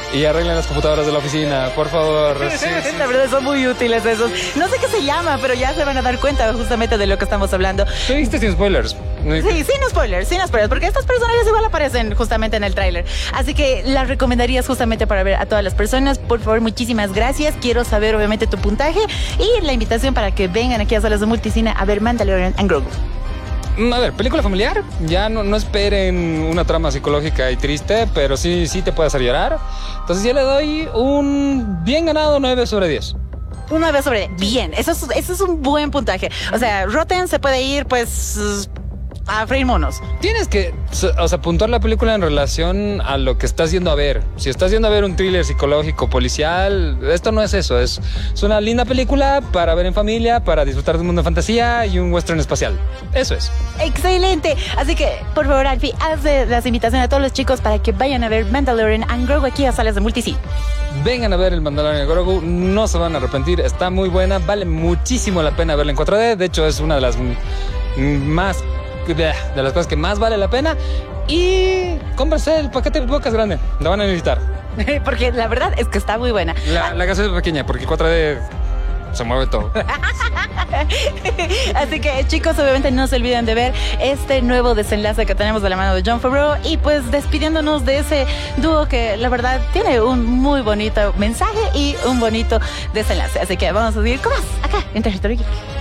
y arreglen las computadoras de la oficina, por favor. Sí, sí. La verdad son muy útiles esos. No sé qué se llama, pero ya se van a dar cuenta justamente de lo que estamos hablando. Tú dijiste sin spoilers. Sí, sin spoilers, porque estos personajes igual aparecen justamente en el tráiler. Así que las recomendarías justamente para ver a todas las personas. Por favor, muchísimas gracias. Quiero saber obviamente tu puntaje y la invitación para que vengan aquí a Salas de Multicine a ver Mandalorian and Grogu. A ver, película familiar, ya no esperen una trama psicológica y triste, pero sí te puede hacer llorar. Entonces yo le doy un bien ganado 9/10. Un 9/10. Bien, eso es un buen puntaje. O sea, Rotten se puede ir pues a freír monos. Tienes que, puntuar la película en relación a lo que estás yendo a ver. Si estás yendo a ver un thriller psicológico, policial, esto no es eso. Es una linda película para ver en familia, para disfrutar de un mundo de fantasía y un western espacial. Eso es. Excelente. Así que, por favor, Alfie, haz las invitaciones a todos los chicos para que vayan a ver Mandalorian and Grogu aquí a Salas de Multicine. Vengan a ver el Mandalorian and Grogu, no se van a arrepentir, está muy buena, vale muchísimo la pena verla en 4D. De hecho, es una de las de las cosas que más vale la pena. Y cómprense el paquete de bocas grande, la van a necesitar. Porque la verdad es que está muy buena. La casa es pequeña porque 4D se mueve todo. Así que, chicos, obviamente no se olviden de ver este nuevo desenlace que tenemos de la mano de Jon Favreau. Y pues despidiéndonos de ese dúo que la verdad tiene un muy bonito mensaje y un bonito desenlace. Así que vamos a seguir con más acá en Territorio Geek.